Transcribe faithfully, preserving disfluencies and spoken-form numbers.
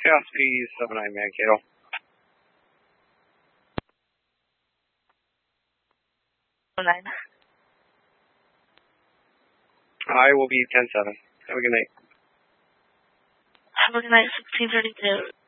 Chaos P seven nine Mankato. nine. I will be ten seven. Have a good night. Have a good night, sixteen thirty-two.